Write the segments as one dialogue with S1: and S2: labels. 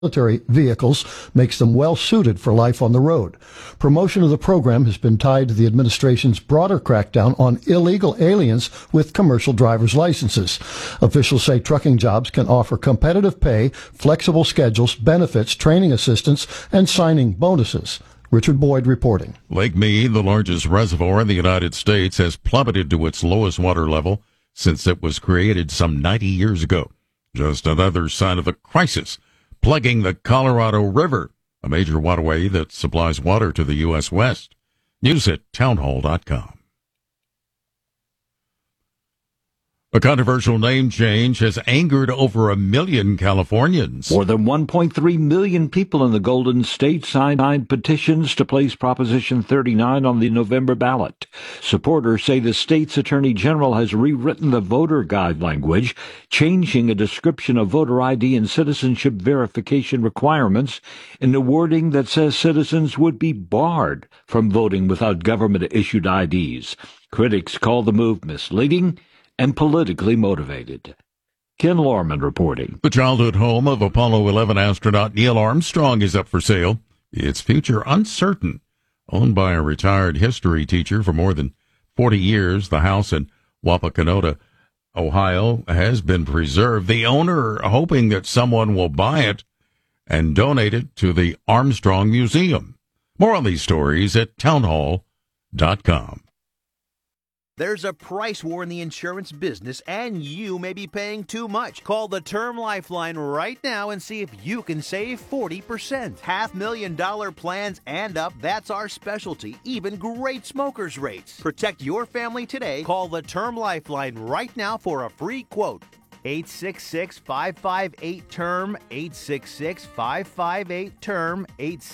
S1: military vehicles makes them well suited for life on the road. Promotion of the program has been tied to the administration's broader crackdown on illegal aliens with commercial driver's licenses. Officials say trucking jobs can offer competitive pay, flexible schedules, benefits, training assistance, and signing bonuses. Richard Boyd reporting.
S2: Lake Mead, the largest reservoir in the United States, has plummeted to its lowest water level since it was created some 90 years ago. Just another sign of the crisis plaguing the Colorado River, a major waterway that supplies water to the U.S. West. News at townhall.com. A controversial name change has angered over 1 million Californians.
S3: More than 1.3 million people in the Golden State signed petitions to place Proposition 39 on the November ballot. Supporters say the state's attorney general has rewritten the voter guide language, changing a description of voter ID and citizenship verification requirements in the wording that says citizens would be barred from voting without government-issued IDs. Critics call the move misleading and politically motivated. Ken Lorman reporting.
S2: The childhood home of Apollo 11 astronaut Neil Armstrong is up for sale. Its future uncertain. Owned by a retired history teacher for more than 40 years, the house in Wapakoneta, Ohio, has been preserved. The owner hoping that someone will buy it and donate it to the Armstrong Museum. More on these stories at townhall.com.
S4: There's a price war in the insurance business, and you may be paying too much. Call the Term Lifeline right now and see if you can save 40%. $500,000 plans and up, that's our specialty. Even great smokers' rates. Protect your family today. Call the Term Lifeline right now for a free quote. 866-558-TERM, 866-558-TERM,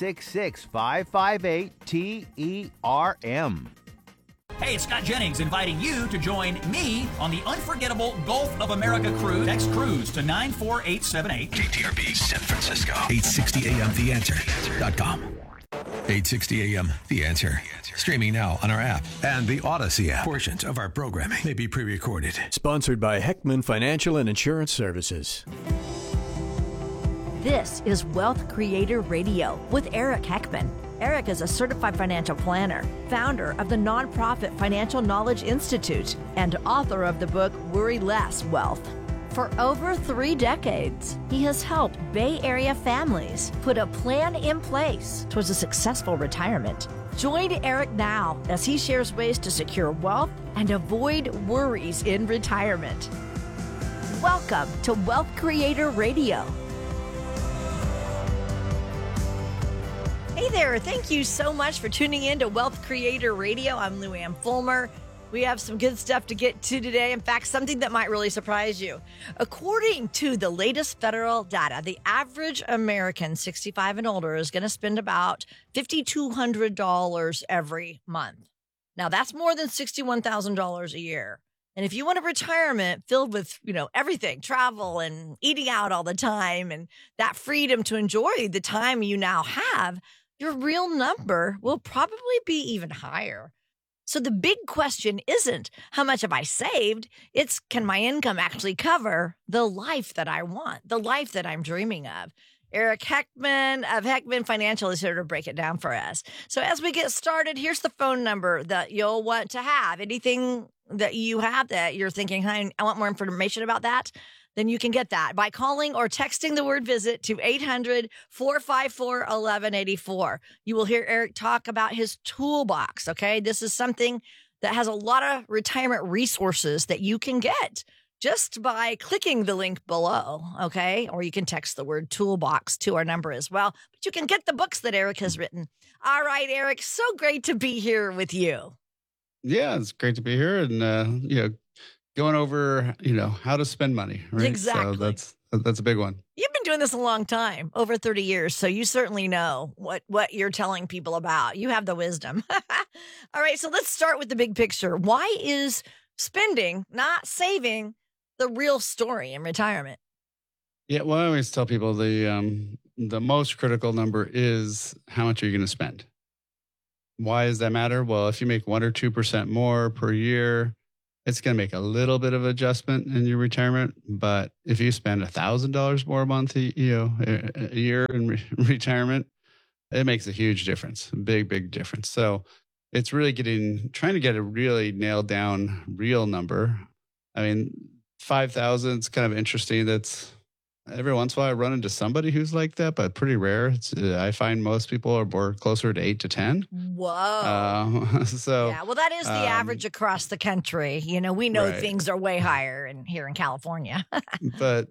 S4: 866-558-TERM.
S5: Hey, it's Scott Jennings inviting you to join me on the unforgettable Gulf of America cruise. Text cruise to 94878.
S6: KTRB San Francisco. 860 AM The Answer.com. 860 AM The Answer. Streaming now on our app and the Odyssey app. Portions of our programming may be pre-recorded.
S7: Sponsored by Heckman Financial and Insurance Services.
S8: This is Wealth Creator Radio with Eric Heckman. Eric is a certified financial planner, founder of the nonprofit Financial Knowledge Institute, and author of the book Worry Less Wealth. For over 3 decades, he has helped Bay Area families put a plan in place towards a successful retirement. Join Eric now as he shares ways to secure wealth and avoid worries in retirement. Welcome to Wealth Creator Radio. Hey there, thank you so much for tuning in to Wealth Creator Radio. I'm Lou Ann Fulmer. We have some good stuff to get to today. In fact, something that might really surprise you. According to the latest federal data, the average American 65 and older is going to spend about $5,200 every month. Now, that's more than $61,000 a year. And if you want a retirement filled with, everything, travel and eating out all the time and that freedom to enjoy the time you now have, your real number will probably be even higher. So the big question isn't how much have I saved? It's can my income actually cover the life that I want, the life that I'm dreaming of? Eric Heckman of Heckman Financial is here to break it down for us. So as we get started, here's the phone number that you'll want to have. Anything that you have that you're thinking, I want more information about that, then you can get that by calling or texting the word visit to 800-454-1184. You will hear Eric talk about his toolbox, okay? This is something that has a lot of retirement resources that you can get just by clicking the link below, okay? Or you can text the word toolbox to our number as well. But you can get the books that Eric has written. All right, Eric, so great to be here with you.
S9: Yeah, it's great to be here and, going over, how to spend money, right?
S8: Exactly.
S9: So that's a big one.
S8: You've been doing this a long time, over 30 years, so you certainly know what you're telling people about. You have the wisdom. All right, so let's start with the big picture. Why is spending, not saving, the real story in retirement?
S9: Yeah, well, I always tell people the most critical number is how much are you going to spend? Why does that matter? Well, if you make 1 or 2% more per year it's going to make a little bit of adjustment in your retirement. But if you spend $1,000 more a month, a year in retirement, it makes a huge difference, a big difference. So it's really trying to get a really nailed down real number. I mean, 5,000 is kind of interesting. That's every once in a while I run into somebody who's like that, but pretty rare. I find most people are more closer to 8 to 10.
S8: Whoa.
S9: So
S8: yeah, well, that is the average across the country. We know
S9: right.
S8: things are way higher here in California.
S9: but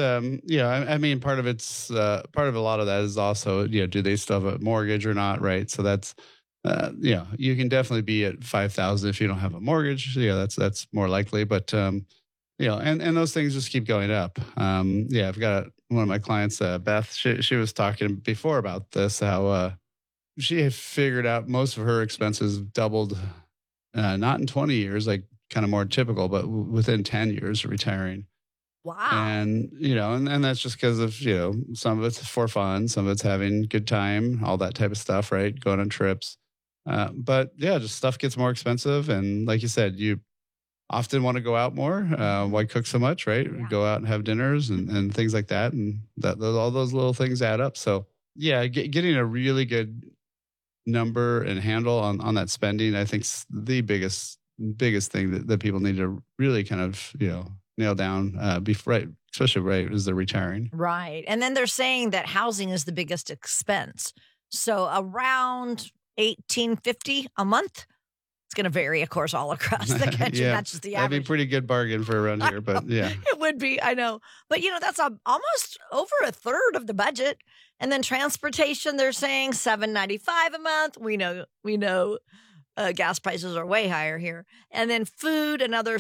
S9: I mean, part of it's part of a lot of that is also, do they still have a mortgage or not? Right. So that's, you can definitely be at 5,000 if you don't have a mortgage. That's more likely, but, and those things just keep going up. I've got one of my clients, Beth, she was talking before about this, how she had figured out most of her expenses doubled, not in 20 years, like kind of more typical, but within 10 years of retiring.
S8: Wow.
S9: And, and that's just because of, some of it's for fun, some of it's having good time, all that type of stuff, right? Going on trips. But yeah, just stuff gets more expensive. And like you said, you often want to go out more. Why cook so much, right?
S8: Yeah.
S9: Go out and have dinners and things like that. And all those little things add up. So yeah, getting a really good number and handle on that spending, I think is the biggest thing that people need to really kind of, nail down, especially right as they're retiring.
S8: Right. And then they're saying that housing is the biggest expense. So around $1,850 a month. It's going to vary, of course, all across the country.
S9: Yeah,
S8: That's just the average.
S9: that'd be a pretty good bargain for around here, but yeah.
S8: It would be, I know. But, that's almost over a third of the budget. And then transportation, they're saying $795 a month. We know gas prices are way higher here. And then food, another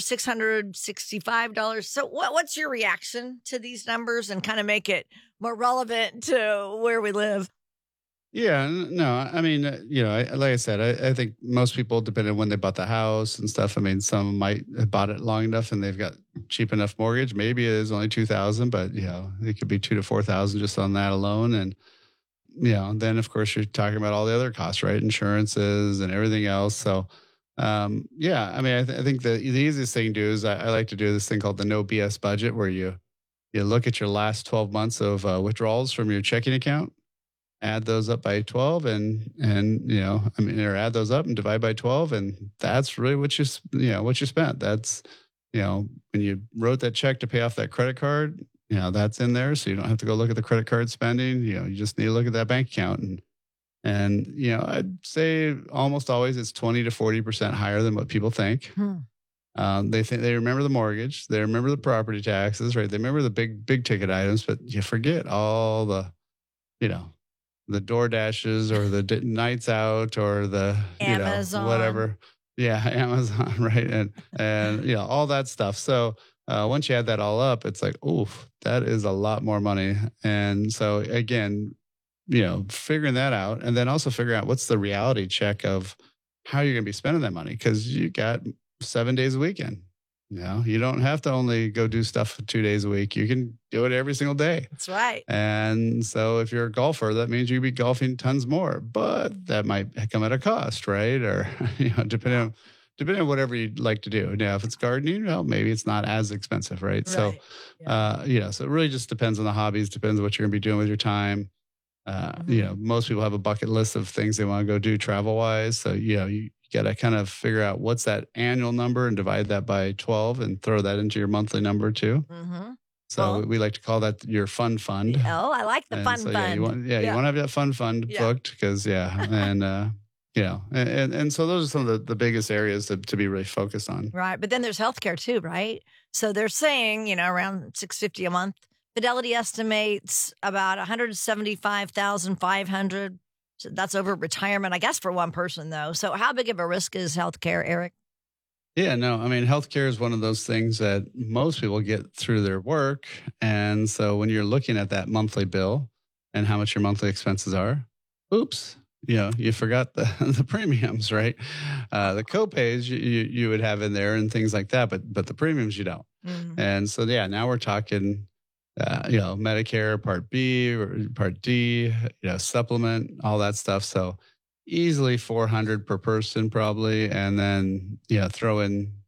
S8: $665. So what's your reaction to these numbers and kind of make it more relevant to where we live?
S9: Yeah, no, I mean, like I said, I think most people, depending on when they bought the house and stuff, I mean, some might have bought it long enough and they've got cheap enough mortgage. Maybe it is only $2,000, but it could be $2,000 to $4,000 just on that alone. And then of course you're talking about all the other costs, right? Insurances and everything else. So, I mean, I think the easiest thing to do is I like to do this thing called the no BS budget, where you look at your last 12 months of withdrawals from your checking account. Add those up by 12 or add those up and divide by 12. And that's really what you spent. That's, when you wrote that check to pay off that credit card, that's in there. So you don't have to go look at the credit card spending. You just need to look at that bank account. And I'd say almost always it's 20 to 40% higher than what people think. They think they remember the mortgage, they remember the property taxes, right? They remember the big ticket items, but you forget all the, the DoorDashes or the nights out or the
S8: Amazon.
S9: Whatever. Yeah, Amazon, right? And all that stuff. So once you add that all up, it's like, oof, that is a lot more money. And so again, figuring that out, and then also figuring out what's the reality check of how you're going to be spending that money, because you got 7 days a weekend. You don't have to only go do stuff for 2 days a week. You can do it every single day.
S8: That's right.
S9: And so if you're a golfer, that means you'll be golfing tons more, but that might come at a cost, right? Or, depending on whatever you'd like to do. Now, if it's gardening, well, maybe it's not as expensive, right? So, so it really just depends on the hobbies, depends on what you're going to be doing with your time. Most people have a bucket list of things they want to go do travel wise. So, you got to kind of figure out what's that annual number and divide that by 12 and throw that into your monthly number too. Mm-hmm. So we like to call that your fun fund.
S8: Oh, I like the fun fund.
S9: Yeah, you want to have that fun fund booked because and so those are some of the biggest areas to be really focused on.
S8: Right, but then there's healthcare too, right? So they're saying around $650 a month. Fidelity estimates about $175,500. So that's over retirement, I guess, for one person, though. So how big of a risk is healthcare, Eric?
S9: Yeah, no, I mean, healthcare is one of those things that most people get through their work. And so when you're looking at that monthly bill and how much your monthly expenses are, oops, you forgot the premiums, right? The copays you would have in there and things like that, but the premiums you don't. Mm-hmm. And so, now we're talking Medicare, Part B or Part D, supplement, all that stuff. So easily $400 per person probably. And then, throw in,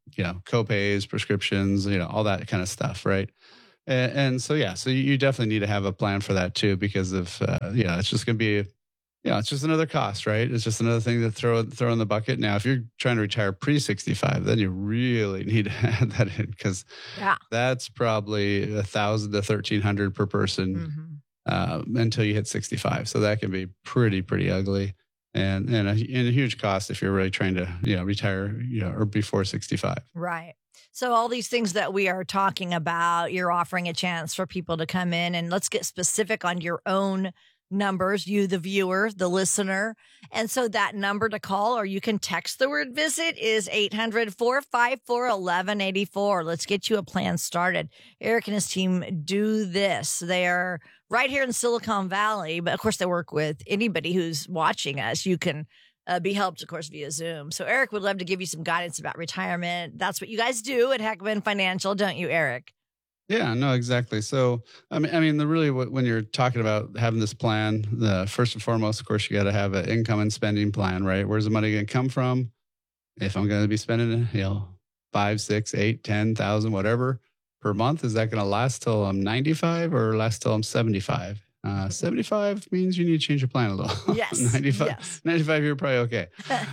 S9: copays, prescriptions, all that kind of stuff, right? And so, so you definitely need to have a plan for that too, because of, it's just going to be, it's just another cost, right? It's just another thing to throw in the bucket. Now, if you're trying to retire pre-65, then you really need to add that in, because that's probably $1,000 to $1,300 per person until you hit 65. So that can be pretty ugly, and a huge cost if you're really trying to retire or before 65.
S8: Right. So all these things that we are talking about, you're offering a chance for people to come in, and let's get specific on your own numbers, you, the viewer, the listener. And so that number to call, or you can text the word visit, is 800-454-1184. Let's get you a plan started. Eric and his team do this. They are right here in Silicon Valley, but of course they work with anybody who's watching us. You can be helped, of course, via Zoom. So Eric would love to give you some guidance about retirement. That's what you guys do at Heckman Financial, don't you, Eric?
S9: Yeah, no, exactly. So, when you're talking about having this plan, the first and foremost, of course, you got to have an income and spending plan, right? Where's the money going to come from? If I'm going to be spending, 5, 6, 8, 10,000, whatever per month, is that going to last till I'm 95 or last till I'm 75? 75 means you need to change your plan a little.
S8: Yes.
S9: 95, you're probably okay.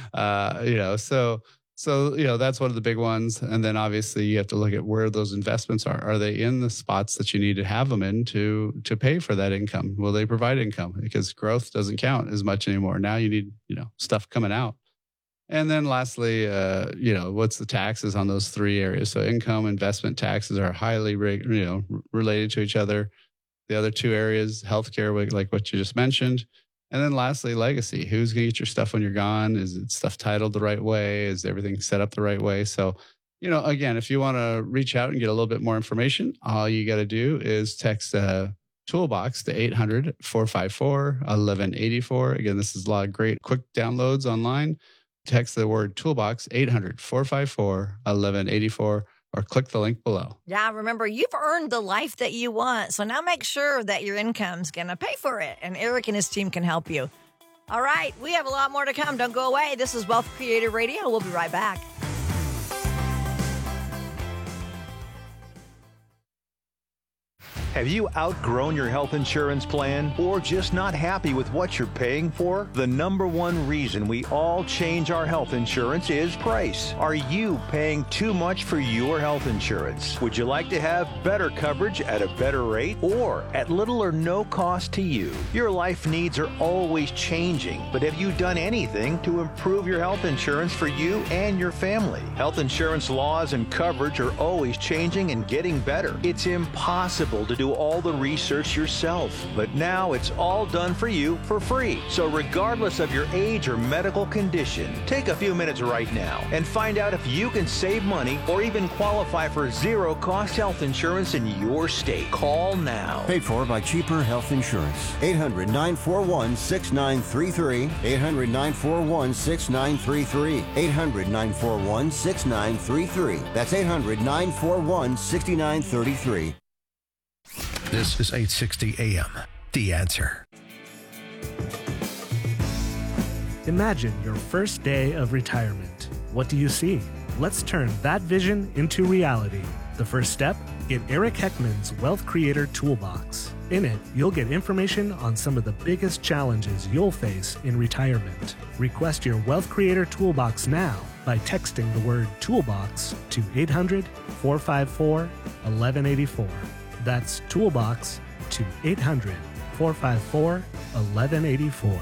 S9: So, that's one of the big ones. And then obviously you have to look at where those investments are. Are they in the spots that you need to have them in to pay for that income? Will they provide income? Because growth doesn't count as much anymore. Now you need, stuff coming out. And then lastly, what's the taxes on those three areas? So income, investment, taxes are highly, related to each other. The other two areas, healthcare, like what you just mentioned. And then lastly, legacy. Who's going to get your stuff when you're gone? Is it stuff titled the right way? Is everything set up the right way? So, again, if you want to reach out and get a little bit more information, all you got to do is text Toolbox to 800-454-1184. Again, this is a lot of great quick downloads online. Text the word Toolbox, 800-454-1184. Or click the link below.
S8: Yeah, remember, you've earned the life that you want. So now make sure that your income's going to pay for it. And Eric and his team can help you. All right, we have a lot more to come. Don't go away. This is Wealth Creator Radio. We'll be right back.
S10: Have you outgrown your health insurance plan or just not happy with what you're paying for? The number one reason we all change our health insurance is price. Are you paying too much for your health insurance? Would you like to have better coverage at a better rate or at little or no cost to you? Your life needs are always changing, but have you done anything to improve your health insurance for you and your family? Health insurance laws and coverage are always changing and getting better. It's impossible to do all the research yourself, but now it's all done for you for free. So regardless of your age or medical condition, take a few minutes right now and find out if you can save money or even qualify for zero-cost health insurance in your state. Call now.
S11: Paid for by Cheaper Health Insurance. 800-941-6933. 800-941-6933. 800-941-6933. That's 800-941-6933.
S6: This is 860 AM, The Answer.
S12: Imagine your first day of retirement. What do you see? Let's turn that vision into reality. The first step? Get Eric Heckman's Wealth Creator Toolbox. In it, you'll get information on some of the biggest challenges you'll face in retirement. Request your Wealth Creator Toolbox now by texting the word Toolbox to 800-454-1184. That's Toolbox to 800-454-1184.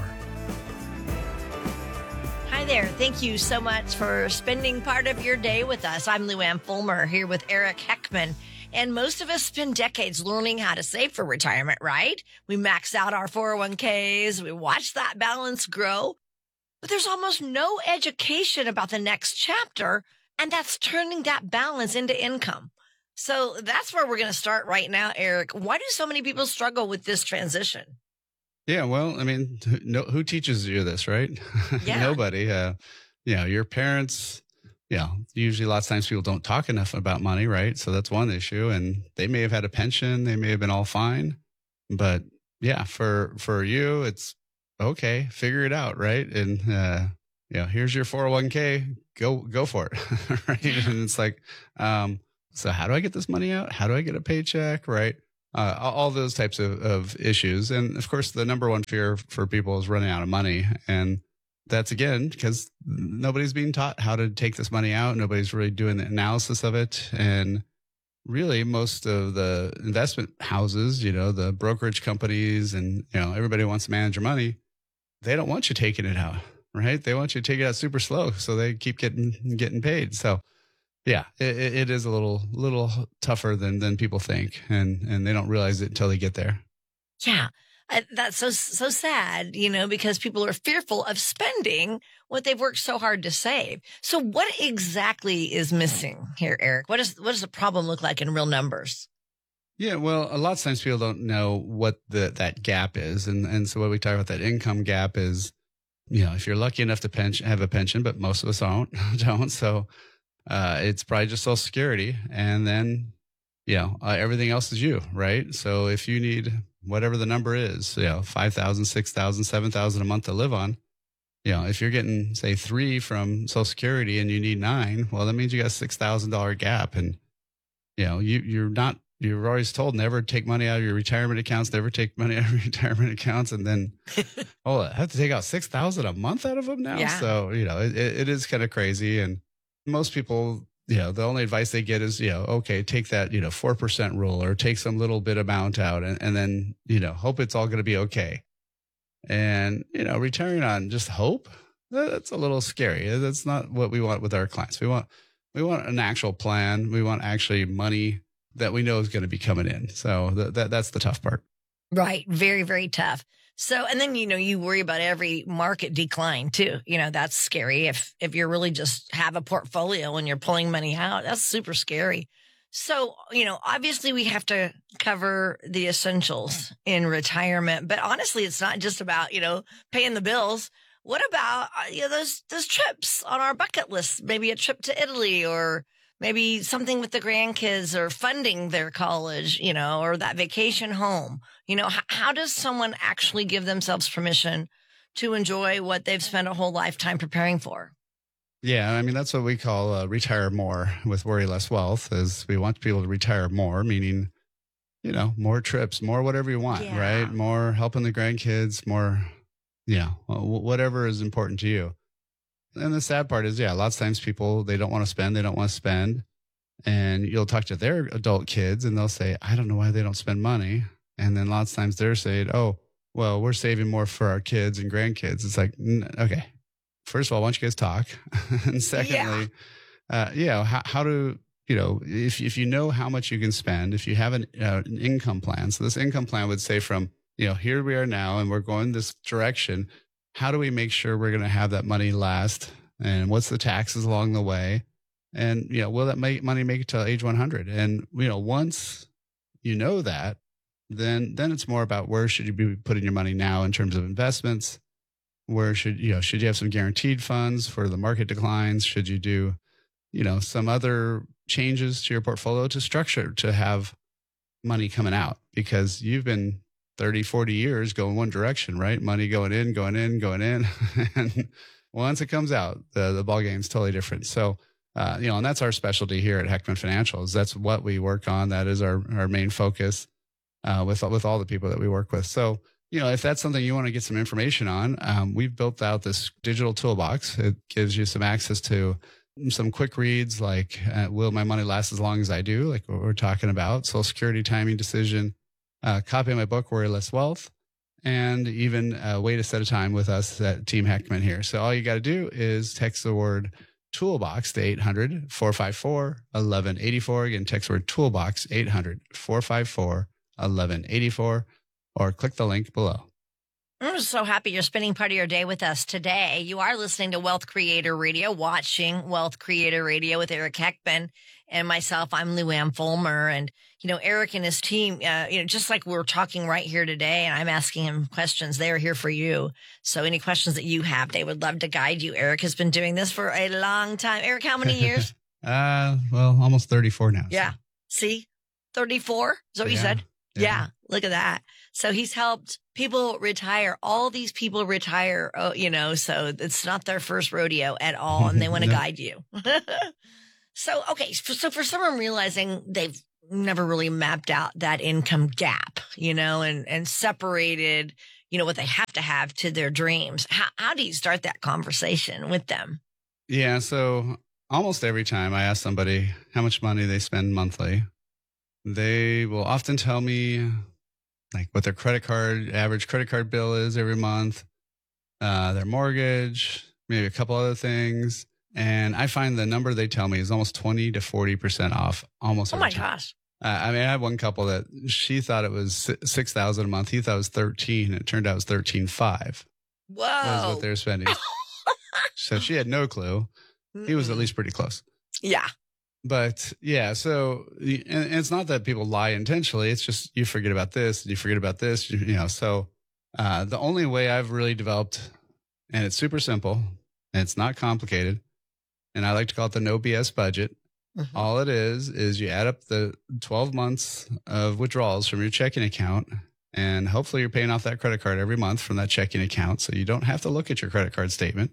S8: Hi there. Thank you so much for spending part of your day with us. I'm Lou Ann Fulmer here with Eric Heckman. And most of us spend decades learning how to save for retirement, right? We max out our 401ks. We watch that balance grow. But there's almost no education about the next chapter, and that's turning that balance into income. So that's where we're going to start right now, Eric. Why do so many people struggle with this transition?
S9: Yeah, well, who teaches you this, right?
S8: Yeah.
S9: Nobody. Your parents, usually lots of times people don't talk enough about money, right? So that's one issue. And they may have had a pension. They may have been all fine. But yeah, for you, it's okay, figure it out, right? And here's your 401k, go for it. Right. And it's like, so how do I get this money out? How do I get a paycheck? Right. All those types of issues. And of course, the number one fear for people is running out of money. And that's again, because nobody's being taught how to take this money out. Nobody's really doing the analysis of it. And really most of the investment houses, the brokerage companies and, everybody wants to manage your money. They don't want you taking it out, right? They want you to take it out super slow. So they keep getting paid. So yeah, it is a little tougher than people think. And they don't realize it until they get there.
S8: Yeah. That's so sad, because people are fearful of spending what they've worked so hard to save. So what exactly is missing here, Eric? What does the problem look like in real numbers?
S9: Yeah, well, a lot of times people don't know what that gap is. And so what we talk about, that income gap is, if you're lucky enough to have a pension, but most of us don't. So it's probably just Social Security. And then, everything else is you, right? So if you need whatever the number is, $5,000, $6,000, $7,000 a month to live on, if you're getting, say, 3 from Social Security and you need 9, well, that means you got a $6,000 gap. And, you're always told never take money out of your retirement accounts, never take money out of your retirement accounts. And then, I have to take out $6,000 a month out of them now. Yeah. So, it is kind of crazy. And most people, the only advice they get is, okay, take that, 4% rule or take some little bit amount out and then, hope it's all going to be okay. And, retiring on just hope, that's a little scary. That's not what we want with our clients. We want an actual plan. We want actually money that we know is going to be coming in. So that's the tough part.
S8: Right. Very, very tough. So, and then, you worry about every market decline too. That's scary. If you're really just have a portfolio and you're pulling money out, that's super scary. So, obviously we have to cover the essentials in retirement, but honestly, it's not just about, paying the bills. What about, those trips on our bucket list? Maybe a trip to Italy or maybe something with the grandkids or funding their college, or that vacation home. How does someone actually give themselves permission to enjoy what they've spent a whole lifetime preparing for?
S9: Yeah, I mean, that's what we call retire more with Worry Less Wealth, is we want people to retire more, meaning, more trips, more whatever you want, right? More helping the grandkids, more, whatever is important to you. And the sad part is, lots of times people, they don't want to spend. And you'll talk to their adult kids and they'll say, I don't know why they don't spend money. And then lots of times they're saying, oh, well, we're saving more for our kids and grandkids. It's like, okay, first of all, why don't you guys talk? And secondly, how to, if you know how much you can spend, if you have an income plan. So this income plan would say from, here we are now and we're going this direction. How do we make sure we're going to have that money last? And what's the taxes along the way? And, will that money make it to age 100? And, once you know that, then it's more about where should you be putting your money now in terms of investments? Where should you have some guaranteed funds for the market declines? Should you do, some other changes to your portfolio to structure to have money coming out? Because you've been 30, 40 years going one direction, right? Money going in. And once it comes out, the ball game's totally different. So, and that's our specialty here at Heckman Financials. That's what we work on. That is our main focus, with all the people that we work with. So, if that's something you want to get some information on, we've built out this digital toolbox. It gives you some access to some quick reads like, will my money last as long as I do? Like what we're talking about, Social Security timing decision, copy of my book, Worry Less Wealth, and even wait a set of time with us at Team Heckman here. So all you got to do is text the word toolbox to 800-454-1184. Again, text the word toolbox, 800-454-1184, or click the link below.
S8: I'm so happy you're spending part of your day with us today. You are listening to Wealth Creator Radio, watching Wealth Creator Radio with Eric Heckman and myself. I'm Lou Ann Fulmer. And, Eric and his team, just like we're talking right here today, and I'm asking him questions, they're here for you. So any questions that you have, they would love to guide you. Eric has been doing this for a long time. Eric, how many years?
S9: Well, almost 34 now.
S8: Yeah.
S9: So.
S8: See, 34? Is that what you said? Yeah. Look at that. So he's helped People retire. All these people retire, so it's not their first rodeo at all, and they want to guide you. So for someone realizing they've never really mapped out that income gap, and separated, what they have to their dreams, how do you start that conversation with them?
S9: Yeah, so almost every time I ask somebody how much money they spend monthly, they will often tell me like what their average credit card bill is every month, their mortgage, maybe a couple other things. And I find the number they tell me is almost 20 to 40% off almost every time.
S8: Gosh.
S9: I had one couple that she thought it was $6,000 a month. He thought it was 13. And it turned out it was 13.5.
S8: Whoa.
S9: That's what they're spending. So she had no clue. He was at least pretty close.
S8: Yeah.
S9: But yeah, so and it's not that people lie intentionally. It's just you forget about this, you forget about this, So the only way I've really developed, and it's super simple, and it's not complicated, and I like to call it the no BS budget. Mm-hmm. All it is you add up the 12 months of withdrawals from your checking account, and hopefully you're paying off that credit card every month from that checking account, so you don't have to look at your credit card statement.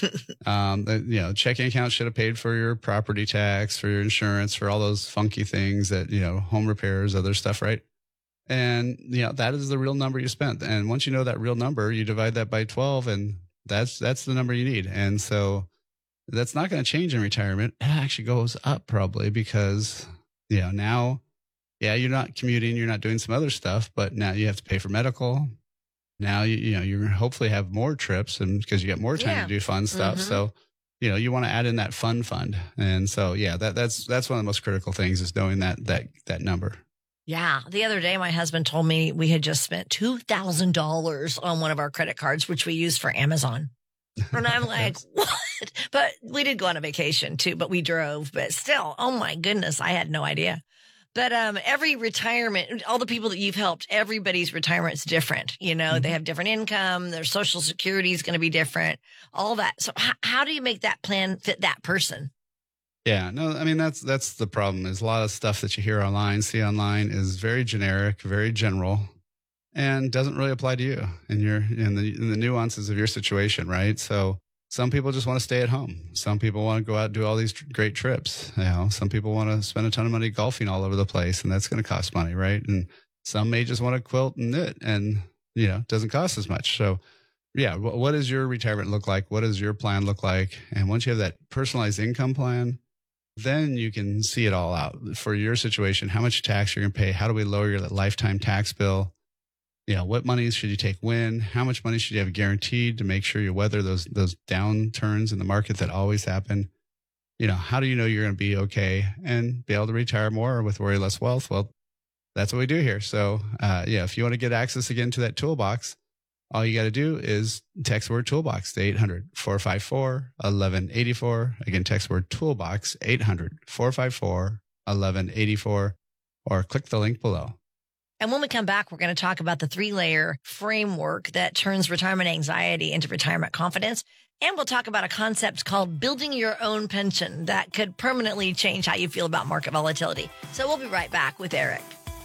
S9: Checking account should have paid for your property tax, for your insurance, for all those funky things that, home repairs, other stuff, right? And, that is the real number you spent. And once you know that real number, you divide that by 12 and that's the number you need. And so that's not going to change in retirement. It actually goes up probably because, now, you're not commuting, you're not doing some other stuff, but now you have to pay for medical. Now, you hopefully have more trips and because you get more time to do fun stuff. Mm-hmm. So, you want to add in that fun fund. And so, that's one of the most critical things is knowing that number.
S8: Yeah. The other day, my husband told me we had just spent $2,000 on one of our credit cards, which we used for Amazon. And I'm like, what? But we did go on a vacation too, but we drove. But still, oh my goodness, I had no idea. But every retirement, all the people that you've helped, everybody's retirement is different. Mm-hmm. They have different income. Their Social Security is going to be different, all that. So how do you make that plan fit that person?
S9: Yeah, no, I mean, that's the problem is a lot of stuff that you hear online, see online is very generic, very general, and doesn't really apply to you and in the nuances of your situation, right? So some people just want to stay at home. Some people want to go out and do all these great trips. Some people want to spend a ton of money golfing all over the place, and that's going to cost money, right? And some may just want to quilt and knit, and it doesn't cost as much. So, what does your retirement look like? What does your plan look like? And once you have that personalized income plan, then you can see it all out for your situation. How much tax you're going to pay? How do we lower your lifetime tax bill? What money should you take when? How much money should you have guaranteed to make sure you weather those downturns in the market that always happen? How do you know you're going to be okay and be able to retire more with worry less wealth? Well, that's what we do here. So, if you want to get access again to that toolbox, all you got to do is text word toolbox to 800-454-1184. Again, text word toolbox 800-454-1184 or click the link below.
S8: And when we come back, we're going to talk about the 3-layer framework that turns retirement anxiety into retirement confidence. And we'll talk about a concept called building your own pension that could permanently change how you feel about market volatility. So we'll be right back with Eric.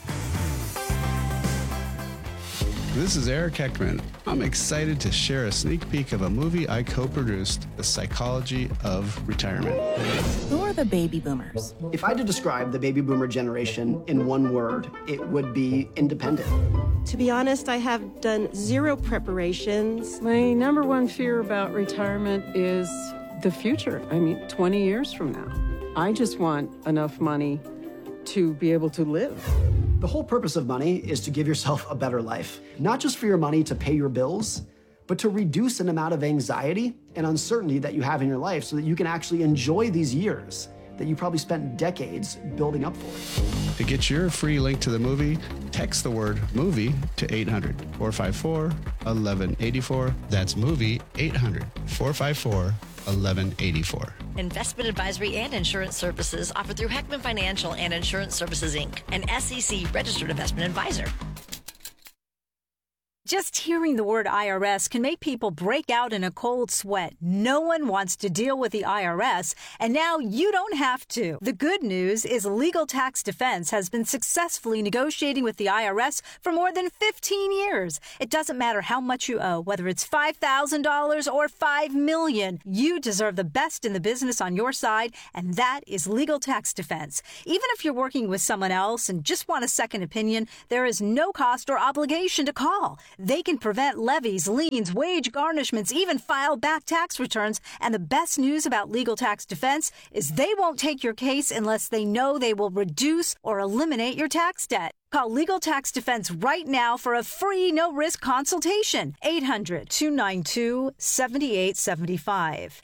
S9: This is Eric Heckman. I'm excited to share a sneak peek of a movie I co-produced, The Psychology of Retirement.
S13: Who are the baby boomers?
S14: If I had to describe the baby boomer generation in one word, it would be independent.
S15: To be honest, I have done zero preparations.
S16: My number one fear about retirement is the future. 20 years from now. I just want enough money to be able to live.
S14: The whole purpose of money is to give yourself a better life. Not just for your money to pay your bills, but to reduce an amount of anxiety and uncertainty that you have in your life so that you can actually enjoy these years that you probably spent decades building up for.
S9: To get your free link to the movie, text the word movie to 800-454-1184. That's movie 800-454-1184.
S8: Investment advisory and insurance services offered through Heckman Financial and Insurance Services, Inc., an SEC registered investment advisor.
S17: Just hearing the word IRS can make people break out in a cold sweat. No one wants to deal with the IRS, and now you don't have to. The good news is Legal Tax Defense has been successfully negotiating with the IRS for more than 15 years. It doesn't matter how much you owe, whether it's $5,000 or $5 million. You deserve the best in the business on your side, and that is Legal Tax Defense. Even if you're working with someone else and just want a second opinion, there is no cost or obligation to call. They can prevent levies, liens, wage garnishments, even file back tax returns. And the best news about Legal Tax Defense is they won't take your case unless they know they will reduce or eliminate your tax debt. Call Legal Tax Defense right now for a free, no-risk consultation. 800-292-7875.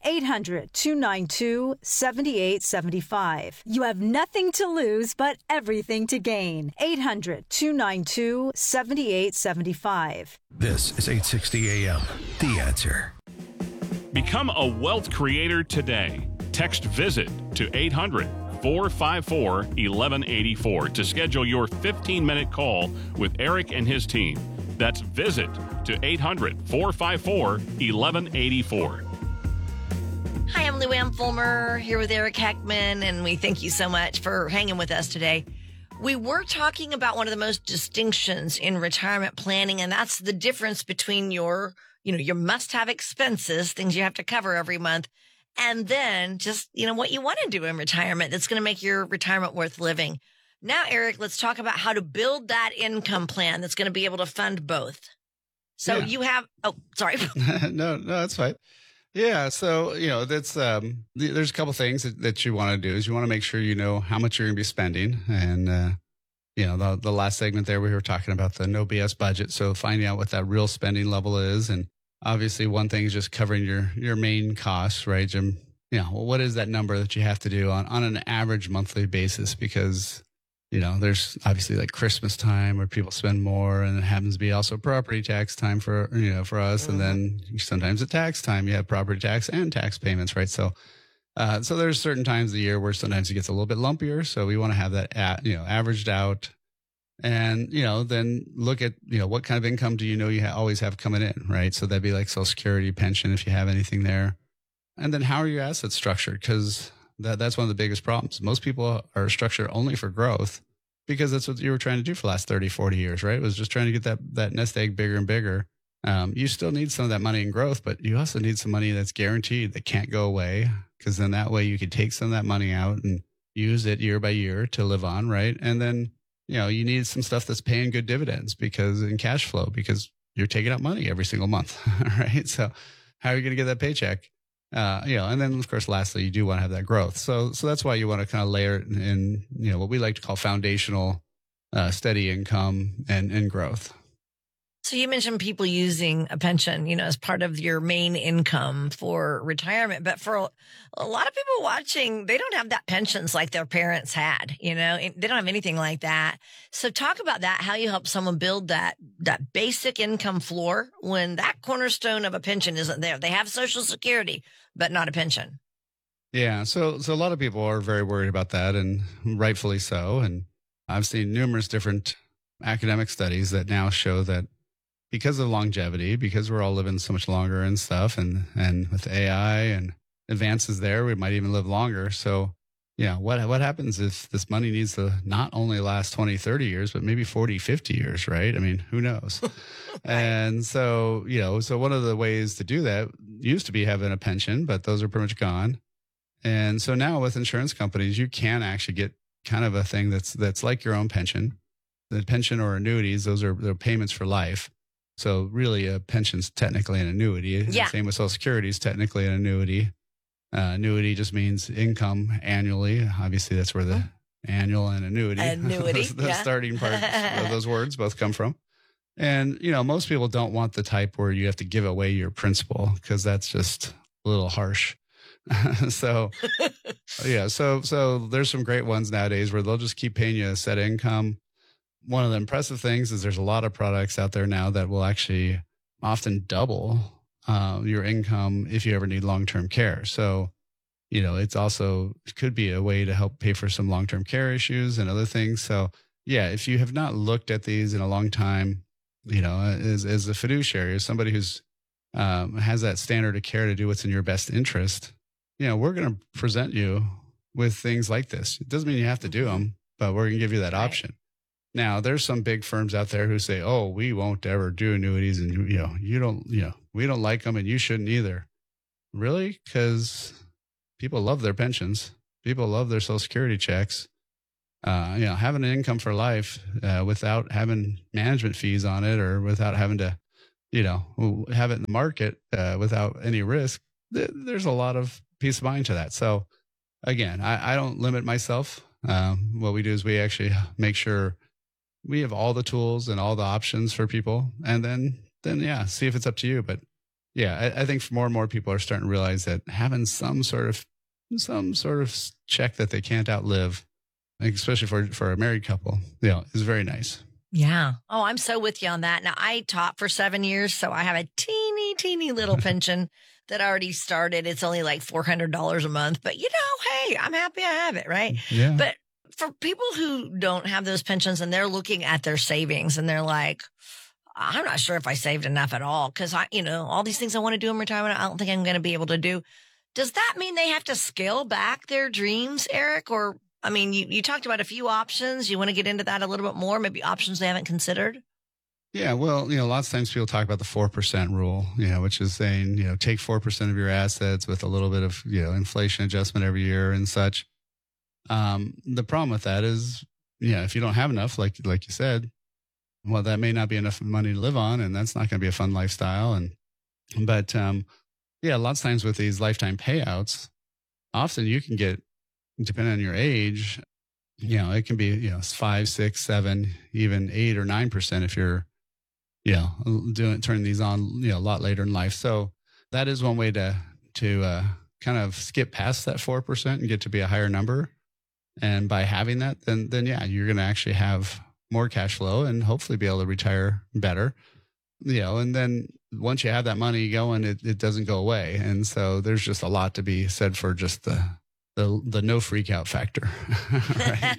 S17: 800-292-7875. You have nothing to lose but everything to gain. 800-292-7875.
S6: This is 860 AM. The Answer.
S18: Become a wealth creator today. Text VISIT to 800-454-1184 to schedule your 15-minute call with Eric and his team. That's VISIT to 800-454-1184.
S8: Hi, I'm Lou Ann Fulmer here with Eric Heckman, and we thank you so much for hanging with us today. We were talking about one of the most distinctions in retirement planning, and that's the difference between your must-have expenses, things you have to cover every month, and then just, what you want to do in retirement that's going to make your retirement worth living. Now, Eric, let's talk about how to build that income plan that's going to be able to fund both. So you have, sorry.
S9: No, that's fine. Yeah. So, that's, there's a couple things that you want to do is you want to make sure you know how much you're going to be spending. And, the last segment there, we were talking about the no BS budget. So finding out what that real spending level is. And obviously one thing is just covering your main costs, right, Jim? What is that number that you have to do on an average monthly basis? Because, there's obviously like Christmas time where people spend more, and it happens to be also property tax time for us. And then sometimes at tax time, you have property tax and tax payments, right? So there's certain times of the year where sometimes it gets a little bit lumpier. So we want to have that, averaged out. And, then look at, what kind of income do you always have coming in, right? So that'd be like Social Security, pension, if you have anything there. And then how are your assets structured? Because that's one of the biggest problems. Most people are structured only for growth because that's what you were trying to do for the last 30, 40 years, right? It was just trying to get that nest egg bigger and bigger. You still need some of that money in growth, but you also need some money that's guaranteed, that can't go away, because then that way you could take some of that money out and use it year by year to live on, right? And then, you need some stuff that's paying good dividends in cash flow, because you're taking out money every single month, right? So how are you going to get that paycheck? And then of course, lastly, you do want to have that growth. So that's why you want to kind of layer it in, what we like to call foundational, steady income and growth.
S8: So you mentioned people using a pension, as part of your main income for retirement. But for a lot of people watching, they don't have that pensions like their parents had, they don't have anything like that. So talk about that, how you help someone build that basic income floor when that cornerstone of a pension isn't there. They have Social Security, but not a pension.
S9: Yeah. So a lot of people are very worried about that, and rightfully so. And I've seen numerous different academic studies that now show that because of longevity, because we're all living so much longer and stuff, and with AI and advances there, we might even live longer. So, what happens if this money needs to not only last 20, 30 years, but maybe 40, 50 years, right? I mean, who knows? Right. And so, so one of the ways to do that used to be having a pension, but those are pretty much gone. And so now with insurance companies, you can actually get kind of a thing that's like your own pension. The pension or annuities, they're payments for life. So really a pension's technically an annuity. Yeah. Same with Social Security is technically an annuity. Annuity just means income annually. Obviously, that's where the annual and annuity the starting part of those words both come from. And, most people don't want the type where you have to give away your principal, because that's just a little harsh. So there's some great ones nowadays where they'll just keep paying you a set income. One of the impressive things is there's a lot of products out there now that will actually often double your income if you ever need long-term care. So, it could be a way to help pay for some long-term care issues and other things. So, if you have not looked at these in a long time, as a fiduciary, as somebody who's has that standard of care to do what's in your best interest, we're going to present you with things like this. It doesn't mean you have to do them, but we're going to give you that option. Now, there's some big firms out there who say, "Oh, we won't ever do annuities, and we don't like them, and you shouldn't either." Really? Because people love their pensions, people love their Social Security checks. Having an income for life without having management fees on it, or without having to, have it in the market without any risk. There's a lot of peace of mind to that. So, again, I don't limit myself. What we do is we actually make sure we have all the tools and all the options for people, and then see if it's up to you. But I think more and more people are starting to realize that having some sort of check that they can't outlive, especially for a married couple, is very nice.
S8: Yeah. Oh, I'm so with you on that. Now, I taught for 7 years, so I have a teeny little pension that already started. It's only like $400 a month, but hey, I'm happy I have it, right?
S9: Yeah.
S8: But for people who don't have those pensions and they're looking at their savings and they're like, I'm not sure if I saved enough at all because all these things I want to do in retirement, I don't think I'm going to be able to do. Does that mean they have to scale back their dreams, Eric? Or, you talked about a few options. You want to get into that a little bit more, maybe options they haven't considered?
S9: Yeah, well, lots of times people talk about the 4% rule, which is saying, take 4% of your assets with a little bit of, inflation adjustment every year and such. The problem with that is, if you don't have enough, like you said, well, that may not be enough money to live on, and that's not going to be a fun lifestyle. But lots of times with these lifetime payouts, often you can get, depending on your age, it can be, 5, 6, 7, even 8 or 9% if you're, turning these on, a lot later in life. So that is one way to kind of skip past that 4% and get to be a higher number. And by having that, then you're going to actually have more cash flow and hopefully be able to retire better, and then once you have that money going, it doesn't go away. And so there's just a lot to be said for just the no freak out factor. Right.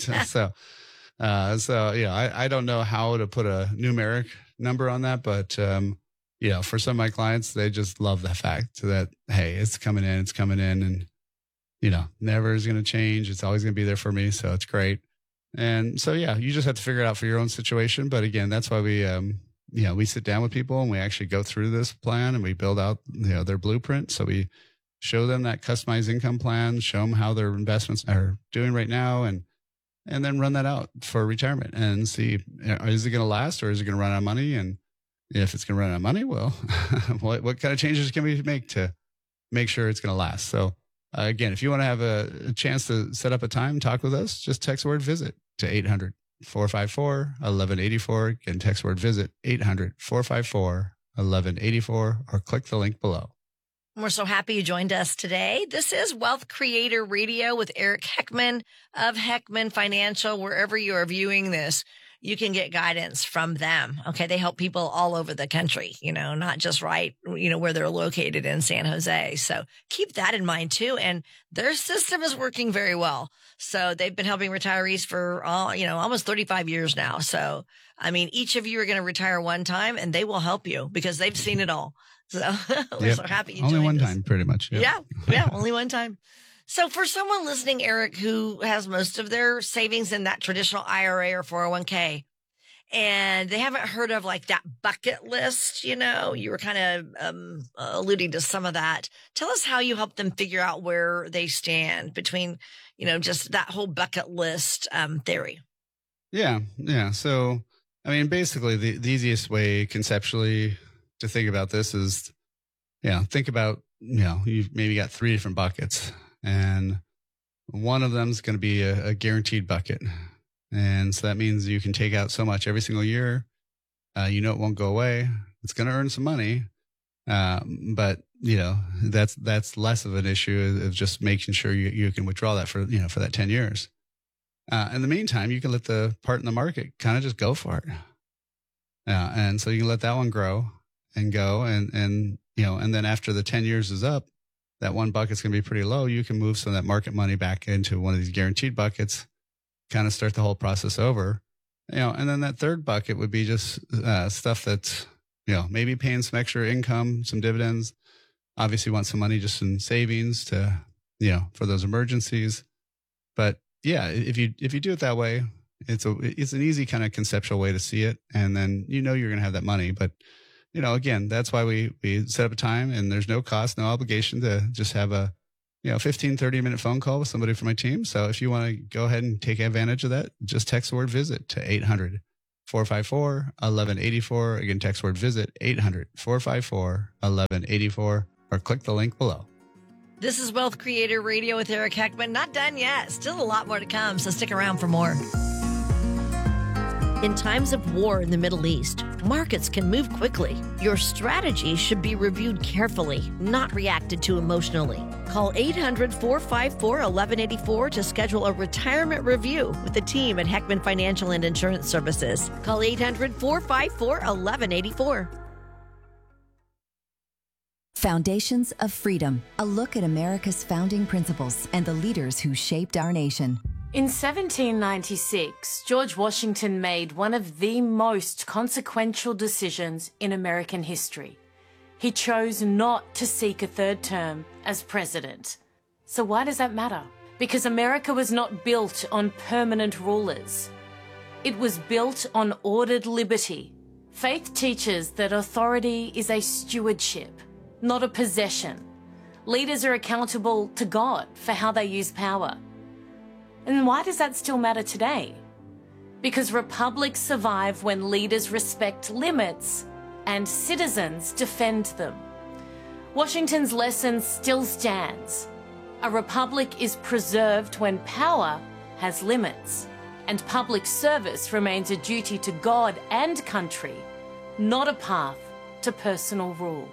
S9: I don't know how to put a numeric number on that, but, for some of my clients, they just love the fact that, hey, it's coming in and, never is going to change. It's always going to be there for me. So it's great. And so, you just have to figure it out for your own situation. But again, that's why we sit down with people and we actually go through this plan and we build out, their blueprint. So we show them that customized income plan, show them how their investments are doing right now, and then run that out for retirement and see, is it going to last or is it going to run out of money? And if it's going to run out of money, well, what kind of changes can we make to make sure it's going to last? So again, if you want to have a chance to set up a time, talk with us, just text the word visit to 800-454-1184. Again, text word visit 800-454-1184 or click the link below.
S8: We're so happy you joined us today. This is Wealth Creator Radio with Eric Heckman of Heckman Financial. Wherever you are viewing this, you can get guidance from them. Okay. They help people all over the country, not just where they're located in San Jose. So keep that in mind too. And their system is working very well. So they've been helping retirees for, almost 35 years now. So, each of you are going to retire one time and they will help you because they've seen it all. So we're so happy you joined us.
S9: Only one time, pretty much.
S8: Yeah, only one time. So for someone listening, Eric, who has most of their savings in that traditional IRA or 401k, and they haven't heard of like that bucket list, you were kind of alluding to some of that. Tell us how you help them figure out where they stand between, just that whole bucket list theory.
S9: Yeah. So, basically the easiest way conceptually to think about this is, think about, you've maybe got 3 different buckets and one of them is going to be a guaranteed bucket. And so that means you can take out so much every single year. It won't go away. It's going to earn some money. But that's less of an issue of just making sure you can withdraw that for that 10 years. In the meantime, you can let the part in the market kind of just go for it. And so you can let that one grow and go and then after the 10 years is up, that one bucket's going to be pretty low. You can move some of that market money back into one of these guaranteed buckets, kind of start the whole process over. And then that third bucket would be just stuff that's, maybe paying some extra income, some dividends. Obviously want some money just in savings to, for those emergencies. But yeah, if you do it that way, it's an easy kind of conceptual way to see it. And then, you're going to have that money. But, again, that's why we set up a time, and there's no cost, no obligation to just have a, 15, 30-minute phone call with somebody from my team. So if you want to go ahead and take advantage of that, just text the word visit to 800-454-1184. Again, text word visit 800-454-1184, or click the link below.
S8: This is Wealth Creator Radio with Eric Heckman. Not done yet. Still a lot more to come, so stick around for more. In times of war in the Middle East, markets can move quickly. Your strategy should be reviewed carefully, not reacted to emotionally. Call 800-454-1184 to schedule a retirement review with the team at Heckman Financial and Insurance Services. Call 800-454-1184.
S19: Foundations of Freedom, a look at America's founding principles and the leaders who shaped our nation.
S20: In 1796, George Washington made one of the most consequential decisions in American history. He chose not to seek a third term as president. So why does that matter? Because America was not built on permanent rulers. It was built on ordered liberty. Faith teaches that authority is a stewardship, not a possession. Leaders are accountable to God for how they use power. And why does that still matter today? Because republics survive when leaders respect limits and citizens defend them. Washington's lesson still stands. A republic is preserved when power has limits, and public service remains a duty to God and country, not a path to personal rule.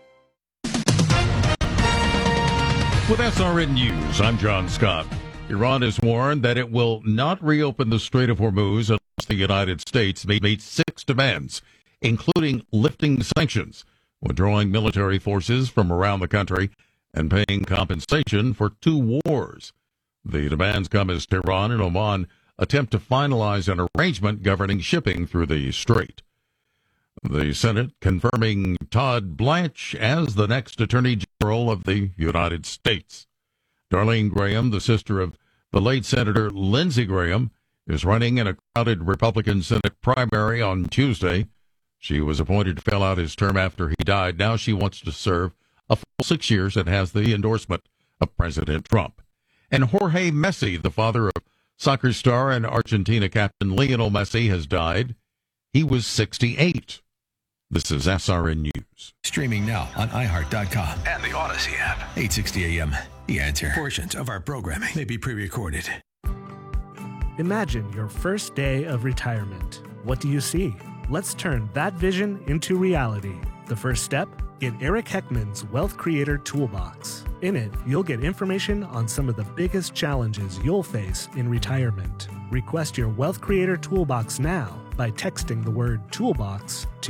S2: With SRN News, I'm John Scott. Iran has warned that it will not reopen the Strait of Hormuz unless the United States made 6 demands, including lifting sanctions, withdrawing military forces from around the country, and paying compensation for 2 wars. The demands come as Tehran and Oman attempt to finalize an arrangement governing shipping through the strait. The Senate confirming Todd Blanche as the next Attorney General of the United States. Darlene Graham, the sister of the late Senator Lindsey Graham, is running in a crowded Republican Senate primary on Tuesday. She was appointed to fill out his term after he died. Now she wants to serve a full 6 years and has the endorsement of President Trump. And Jorge Messi, the father of soccer star and Argentina captain Lionel Messi, has died. He was 68. This is SRN News.
S6: Streaming now on iHeart.com and the Odyssey app. 860 AM. The Answer. Portions of our programming may be pre-recorded.
S12: Imagine your first day of retirement. What do you see? Let's turn that vision into reality. The first step? Get Eric Heckman's Wealth Creator Toolbox. In it, you'll get information on some of the biggest challenges you'll face in retirement. Request your Wealth Creator Toolbox now by texting the word Toolbox to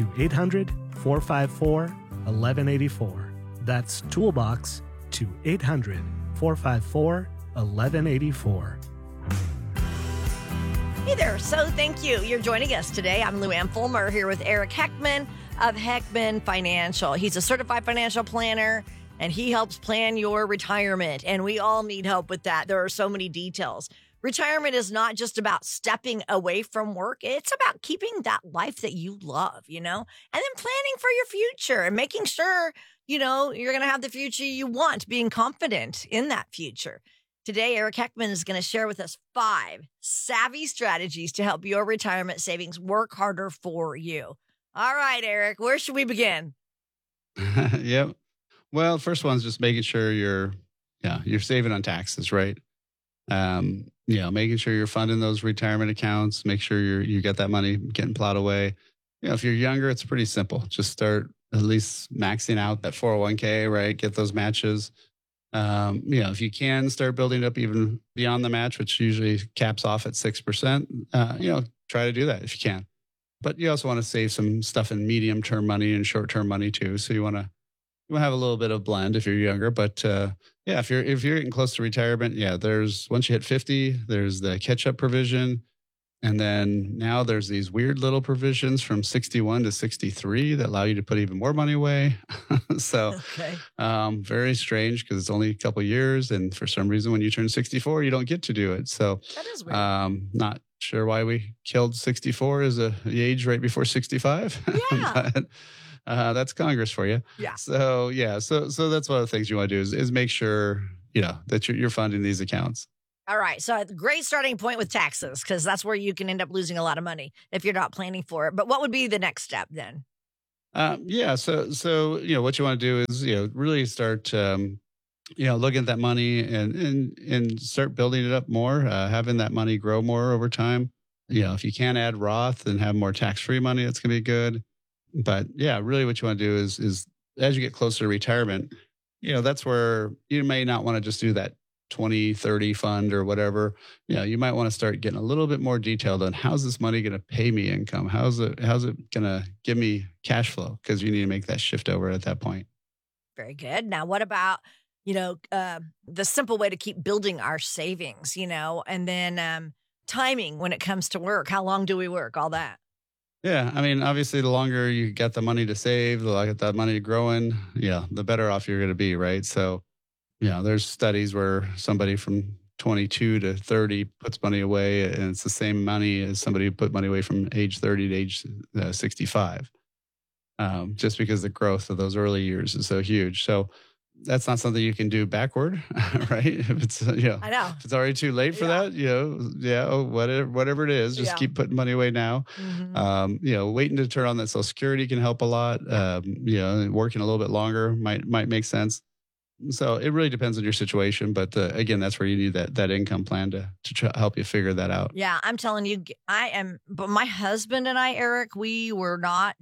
S12: 800-454-1184. That's Toolbox to 800-454-1184.
S8: Hey there. So thank you. You're joining us today. I'm Lou Ann Fulmer here with Eric Heckman of Heckman Financial. He's a certified financial planner, and he helps plan your retirement. And we all need help with that. There are so many details. Retirement is not just about stepping away from work. It's about keeping that life that you love, and then planning for your future and making sure, you're going to have the future you want, being confident in that future. Today, Eric Heckman is going to share with us 5 savvy strategies to help your retirement savings work harder for you. All right, Eric, where should we begin?
S9: Yep. Well, first one's just making sure you're saving on taxes, right? Making sure you're funding those retirement accounts, make sure you get that money getting plowed away. If you're younger, it's pretty simple. Just start at least maxing out that 401k, right? Get those matches. If you can start building up even beyond the match, which usually caps off at 6%, try to do that if you can. But you also want to save some stuff in medium-term money and short-term money too. So you want to have a little bit of blend if you're younger. But if you're getting close to retirement, there's once you hit 50, there's the catch-up provision. And then now there's these weird little provisions from 61 to 63 that allow you to put even more money away. So very strange because it's only a couple of years. And for some reason, when you turn 64, you don't get to do it. So
S8: that is weird.
S9: Not sure why we killed 64 as the age right before 65.
S8: Yeah.
S9: But, that's Congress for you.
S8: Yeah.
S9: So so that's one of the things you want to do is make sure, that you're funding these accounts.
S8: All right. So a great starting point with taxes, because that's where you can end up losing a lot of money if you're not planning for it. But what would be the next step then?
S9: So what you want to do is, really start, looking at that money and start building it up more, having that money grow more over time. If you can add Roth and have more tax-free money, that's going to be good. But really what you want to do is as you get closer to retirement, that's where you may not want to just do that 20-30 fund or whatever. You might want to start getting a little bit more detailed on how's this money going to pay me income? How's it going to give me cash flow? Because you need to make that shift over at that point.
S8: Very good. Now, what about, the simple way to keep building our savings, and then timing when it comes to work? How long do we work? All that.
S9: Yeah. I mean, obviously, the longer you get the money to save, the longer that money growing, the better off you're going to be, right? So, there's studies where somebody from 22 to 30 puts money away, and it's the same money as somebody who put money away from age 30 to age 65, just because the growth of those early years is so huge. So that's not something you can do backward, right? If it's, I know. If it's already too late for that, whatever it is, just keep putting money away now. Mm-hmm. Waiting to turn on that Social Security can help a lot. Working a little bit longer might make sense. So it really depends on your situation. But again, that's where you need that income plan to help you figure that out.
S8: Yeah, I'm telling you, but my husband and I, Eric, we were not,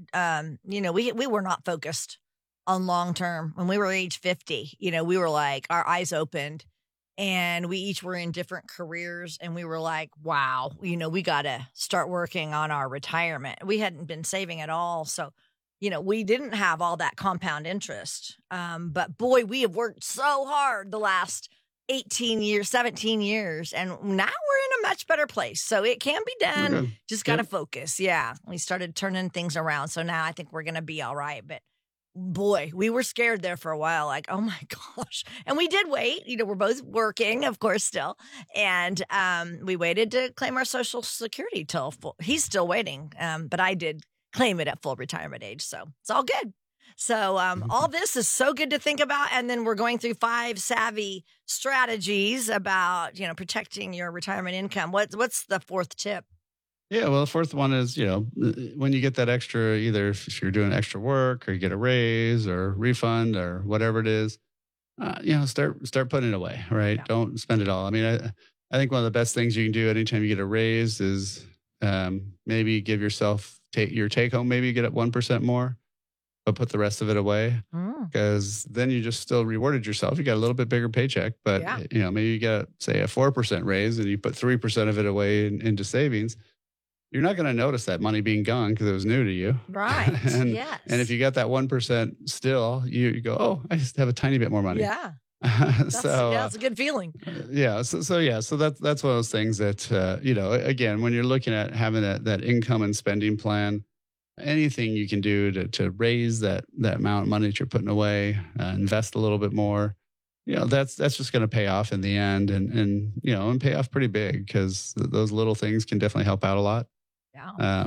S8: we were not focused on long term. When we were age 50, we were like, our eyes opened and we each were in different careers. And we were like, wow, we got to start working on our retirement. We hadn't been saving at all. So we didn't have all that compound interest. But boy, we have worked so hard the last 18 years, 17 years, and now we're in a much better place. So it can be done. Just got to focus. Yeah. We started turning things around. So now I think we're going to be all right. But boy, we were scared there for a while. Like, oh my gosh. And we did wait. We're both working, of course, still. And we waited to claim our Social Security till full. He's still waiting. But I did claim it at full retirement age. So it's all good. So all this is so good to think about. And then we're going through 5 savvy strategies about, protecting your retirement income. What's the 4th tip?
S9: Yeah, well, the 4th one is, when you get that extra, either if you're doing extra work or you get a raise or refund or whatever it is, start putting it away, right? Yeah. Don't spend it all. I mean, I think one of the best things you can do anytime you get a raise is maybe give yourself your take home, maybe get it 1% more, but put the rest of it away, because then you just still rewarded yourself. You got a little bit bigger paycheck, but maybe you get, say, a 4% raise and you put 3% of it away into savings. You're not going to notice that money being gone because it was new to you.
S8: Right.
S9: And if you got that 1% still, you go, oh, I just have a tiny bit more money.
S8: Yeah. That's a good feeling.
S9: So that's one of those things that, again, when you're looking at having that income and spending plan, anything you can do to raise that amount of money that you're putting away, invest a little bit more, that's just going to pay off in the end and pay off pretty big, because those little things can definitely help out a lot.
S8: Yeah.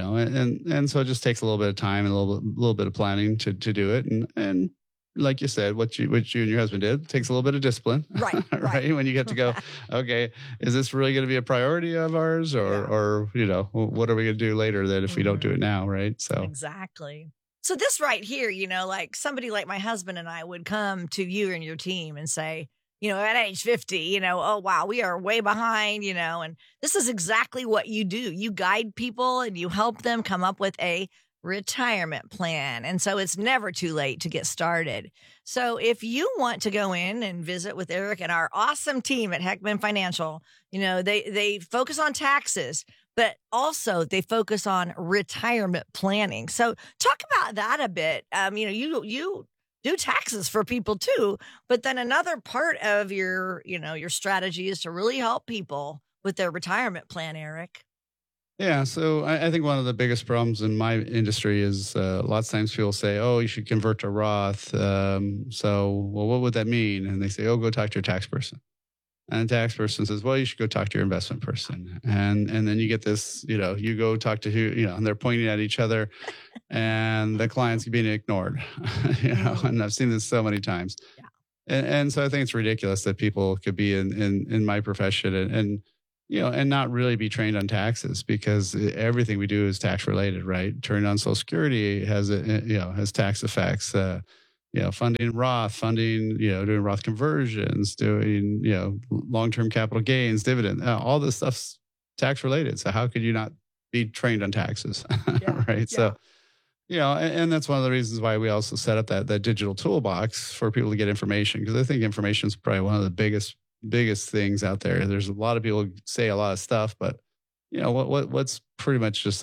S9: And so it just takes a little bit of time and a little bit of planning to do it. And like you said, what you and your husband did takes a little bit of discipline,
S8: right?
S9: Right. When you get to go, okay, is this really going to be a priority of ours, or what are we going to do later that if we don't do it now, right? So
S8: exactly. So this right here, like somebody like my husband and I would come to you and your team and say, at age 50, oh, wow, we are way behind, and this is exactly what you do. You guide people and you help them come up with a retirement plan. And so it's never too late to get started. So if you want to go in and visit with Eric and our awesome team at Heckman Financial, they focus on taxes, but also they focus on retirement planning. So talk about that a bit. You do taxes for people too, but then another part of your strategy is to really help people with their retirement plan, Eric.
S9: Yeah, so I think one of the biggest problems in my industry is lots of times people say, oh, you should convert to Roth. So, well, what would that mean? And they say, oh, go talk to your tax person. And the tax person says, well, you should go talk to your investment person. And then you get this, you go talk to who, and they're pointing at each other and the client's being ignored, and I've seen this so many times. Yeah. And so I think it's ridiculous that people could be in my profession and not really be trained on taxes, because everything we do is tax related, right? Turning on Social Security has tax effects. Funding Roth, doing Roth conversions, doing long-term capital gains, dividend. All this stuff's tax related. So how could you not be trained on taxes, right? Yeah. So. And that's one of the reasons why we also set up that digital toolbox for people to get information, because I think information is probably one of the biggest things out there. There's a lot of people who say a lot of stuff, but what's pretty much just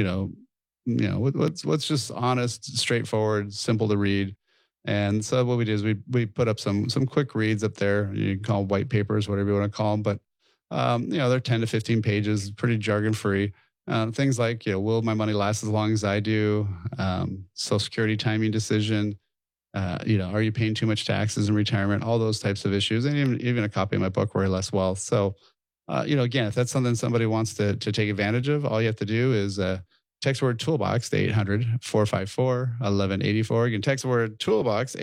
S9: what's just honest, straightforward, simple to read. And so what we do is we put up some quick reads up there. You can call them white papers, whatever you want to call them, but they're 10 to 15 pages, pretty jargon free. Things like, will my money last as long as I do? Social Security timing decision. Are you paying too much taxes in retirement? All those types of issues, and even a copy of my book, Worry Less Wealth. So, again, if that's something somebody wants to take advantage of, all you have to do is text the word toolbox to 800-454-1184. Again, text the word toolbox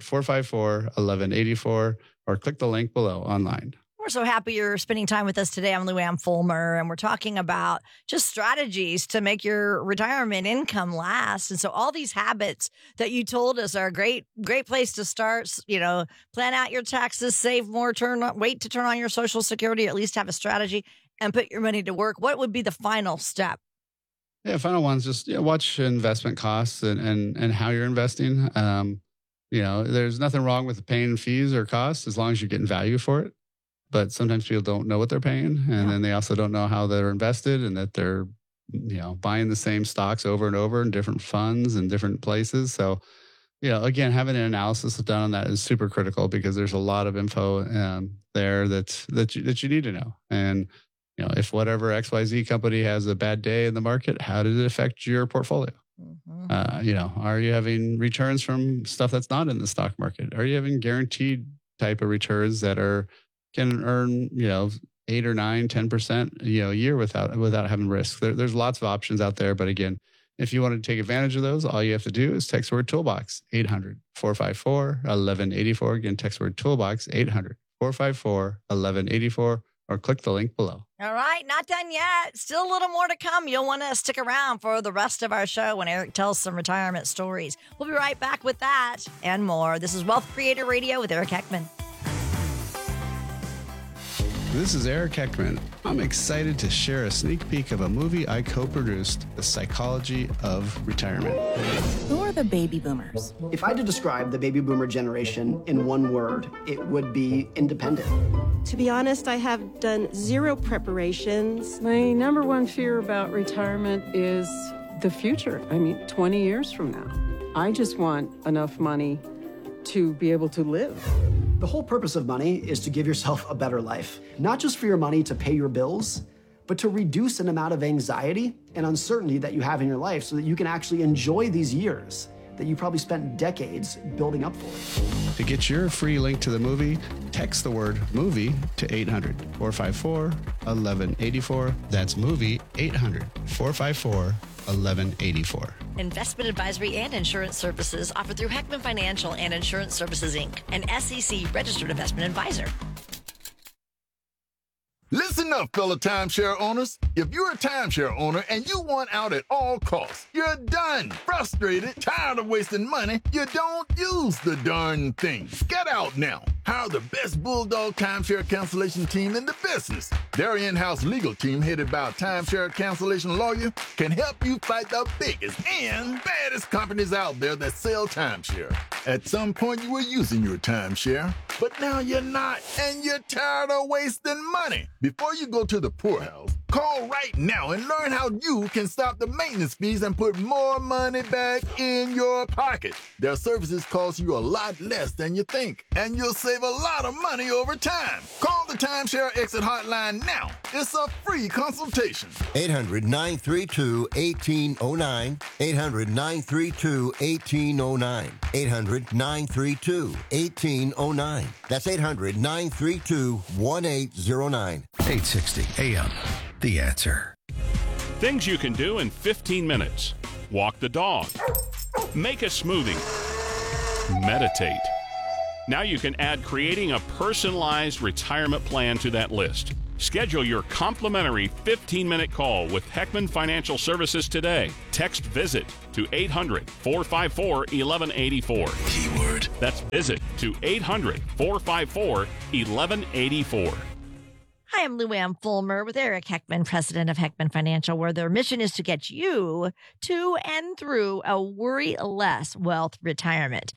S9: 800-454-1184, or click the link below online.
S8: We're so happy you're spending time with us today. I'm Lou Ann Fulmer, and we're talking about just strategies to make your retirement income last. And so all these habits that you told us are a great place to start. Plan out your taxes, save more, wait to turn on your Social Security, or at least have a strategy, and put your money to work. What would be the final step?
S9: Yeah, final one's just watch investment costs and how you're investing. There's nothing wrong with paying fees or costs as long as you're getting value for it. But sometimes people don't know what they're paying, and then they also don't know how they're invested, and that they're, buying the same stocks over and over in different funds and different places. So, again, having an analysis done on that is super critical, because there's a lot of info there that you need to know. And if whatever XYZ company has a bad day in the market, how did it affect your portfolio? Mm-hmm. Are you having returns from stuff that's not in the stock market? Are you having guaranteed type of returns that can earn 8 or 9, 10% a year without having risk? There's lots of options out there, but again, if you want to take advantage of those, all you have to do is text the word toolbox 800-454-1184. Again, text the word toolbox 800-454-1184, or click the link below.
S8: All right, not done yet. Still a little more to come. You'll want to stick around for the rest of our show when Eric tells some retirement stories. We'll be right back with that and more. This is Wealth Creator Radio with Eric Heckman.
S9: This is Eric Heckman. I'm excited to share a sneak peek of a movie I co-produced, The Psychology of Retirement.
S13: Who are the baby boomers?
S14: If I had to describe the baby boomer generation in one word, it would be independent.
S15: To be honest, I have done zero preparations.
S16: My number one fear about retirement is the future. 20 years from now. I just want enough money to be able to live.
S14: The whole purpose of money is to give yourself a better life. Not just for your money to pay your bills, but to reduce an amount of anxiety and uncertainty that you have in your life so that you can actually enjoy these years that you probably spent decades building up for.
S9: To get your free link to the movie, text the word movie to 800-454-1184. That's movie 800-454-1184.
S8: Investment advisory and insurance services offered through Heckman Financial and Insurance Services, Inc., an SEC registered investment advisor.
S21: Listen up, fellow timeshare owners. If you're a timeshare owner and you want out at all costs, you're done, frustrated, tired of wasting money, you don't use the darn thing. Get out now. Hire the best Bulldog timeshare cancellation team in the business. Their in-house legal team, headed by a timeshare cancellation lawyer, can help you fight the biggest and baddest companies out there that sell timeshare. At some point, you were using your timeshare, but now you're not, and you're tired of wasting money. Before you go to the poorhouse, Call right now and learn how you can stop the maintenance fees and put more money back in your pocket. Their services cost you a lot less than you think, and you'll save a lot of money over time. Call the Timeshare Exit Hotline now. It's a free consultation.
S11: 800-932-1809. 800-932-1809. 800-932-1809. That's 800-932-1809.
S6: 860 AM. The Answer.
S18: Things you can do in 15 minutes. Walk the dog. Make a smoothie. Meditate. Now you can add creating a personalized retirement plan to that list. Schedule your complimentary 15-minute call with Heckman Financial Services today. Text VISIT to 800-454-1184.
S6: Keyword.
S18: That's VISIT to 800-454-1184.
S8: Hi, I'm Lou Ann Fulmer with Eric Heckman, president of Heckman Financial, where their mission is to get you to and through a worry-less wealth retirement.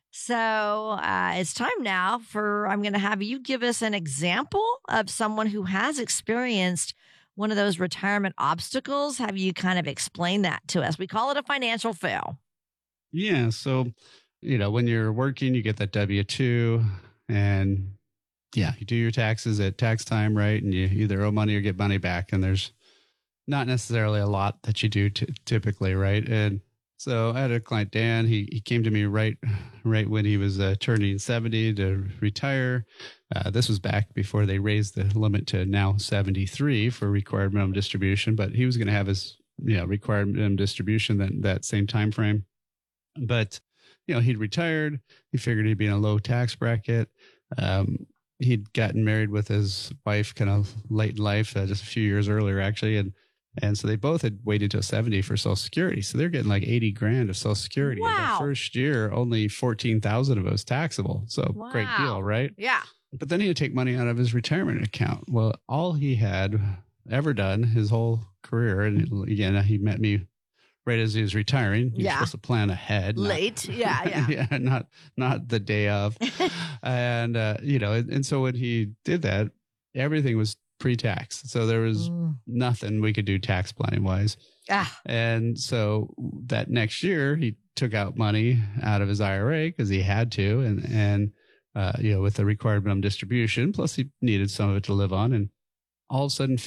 S8: So it's time now I'm going to have you give us an example of someone who has experienced one of those retirement obstacles. Have you kind of explained that to us? We call it a financial fail.
S9: Yeah. So, when you're working, you get that W-2 and you do your taxes at tax time, right? And you either owe money or get money back. And there's not necessarily a lot that you do typically, right? And so I had a client, Dan, he came to me right when he was turning 70 to retire. This was back before they raised the limit to now 73 for required minimum distribution, but he was going to have his required minimum distribution that same time frame. But, he'd retired. He figured he'd be in a low tax bracket. He'd gotten married with his wife kind of late in life, just a few years earlier, actually. And so they both had waited till 70 for Social Security. So they're getting like 80 grand of Social Security.
S8: Wow.
S9: The first year, only 14,000 of it was taxable. So Great deal, right?
S8: Yeah.
S9: But then he would take money out of his retirement account. Well, all he had ever done his whole career, and again, he met me right as he was retiring. He was supposed to plan ahead.
S8: Late. Yeah.
S9: Not the day of. And, and so when he did that, everything was pre-tax. So there was nothing we could do tax planning wise. And so that next year he took out money out of his IRA because he had to. And with the required minimum distribution, plus he needed some of it to live on. And all of a sudden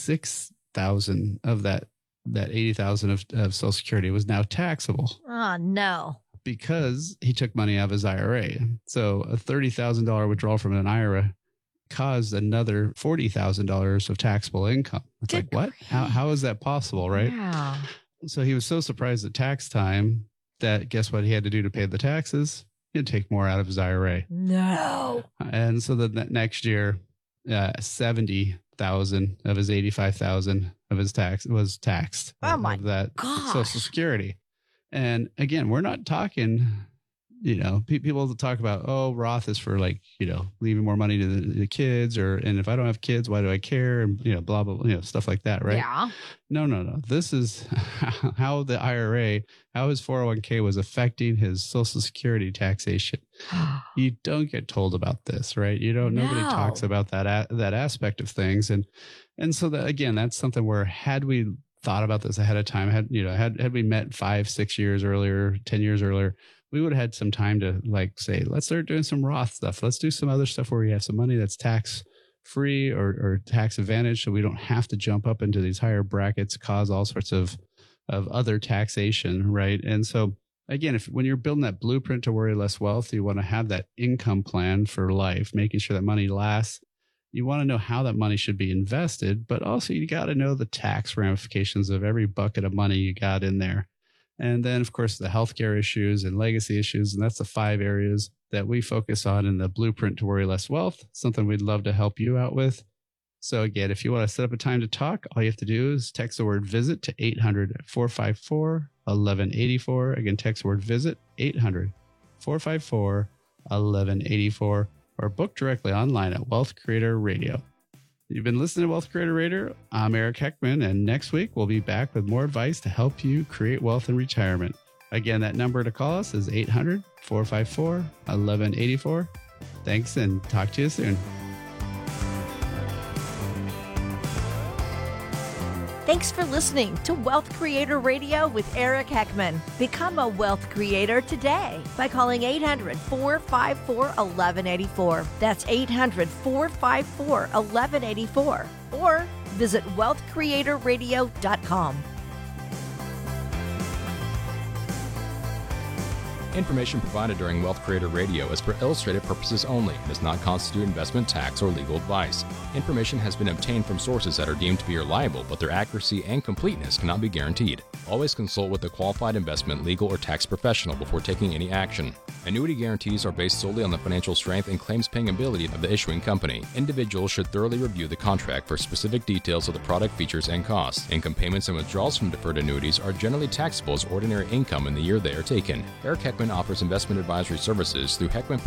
S9: 56,000 of that 80,000 of Social Security was now taxable.
S8: Oh, no.
S9: Because he took money out of his IRA. So a $30,000 withdrawal from an IRA caused another $40,000 of taxable income. It's like, what? How is that possible, right?
S8: Yeah.
S9: So he was so surprised at tax time that guess what he had to do to pay the taxes? He had to take more out of his IRA.
S8: No.
S9: And so the next year, 70,000 of his 85,000 of his tax was taxed.
S8: Oh my
S9: of that
S8: gosh.
S9: Social Security. And again, we're not talking, people talk about, Roth is for leaving more money to the kids, and if I don't have kids, why do I care? And, blah, blah, blah, stuff like that. Right.
S8: Yeah.
S9: No. This is how the IRA, how his 401k was affecting his Social Security taxation. You don't get told about this, right? Nobody talks about that aspect of things. And so that, again, that's something where had we thought about this ahead of time, had we met 5-6 years earlier, 10 years earlier, we would have had some time to say, let's start doing some Roth stuff. Let's do some other stuff where we have some money that's tax free or tax advantage. So we don't have to jump up into these higher brackets, cause all sorts of other taxation. Right. And so again, when you're building that blueprint to worry less wealth, you want to have that income plan for life, making sure that money lasts. You want to know how that money should be invested, but also you got to know the tax ramifications of every bucket of money you got in there. And then, of course, the healthcare issues and legacy issues. And that's the 5 areas that we focus on in the blueprint to worry less wealth, something we'd love to help you out with. So again, if you want to set up a time to talk, all you have to do is text the word visit to 800-454-1184. Again, text the word visit, 800-454-1184, or book directly online at Wealth Creator Radio. You've been listening to Wealth Creator Radio. I'm Eric Heckman, and next week we'll be back with more advice to help you create wealth in retirement. Again, that number to call us is 800-454-1184. Thanks, and talk to you soon.
S8: Thanks for listening to Wealth Creator Radio with Eric Heckman. Become a wealth creator today by calling 800-454-1184. That's 800-454-1184. Or visit wealthcreatorradio.com.
S1: Information provided during Wealth Creator Radio is for illustrative purposes only and does not constitute investment, tax, or legal advice. Information has been obtained from sources that are deemed to be reliable, but their accuracy and completeness cannot be guaranteed. Always consult with a qualified investment, legal, or tax professional before taking any action. Annuity guarantees are based solely on the financial strength and claims-paying ability of the issuing company. Individuals should thoroughly review the contract for specific details of the product features and costs. Income payments and withdrawals from deferred annuities are generally taxable as ordinary income in the year they are taken. Eric Heckman offers investment advisory services through Heckman